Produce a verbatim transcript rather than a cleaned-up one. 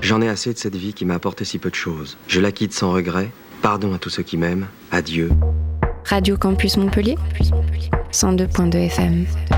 J'en ai assez de cette vie qui m'a apporté si peu de choses. Je la quitte sans regret. Pardon à tous ceux qui m'aiment. Adieu. Radio Campus Montpellier, cent deux point deux F M.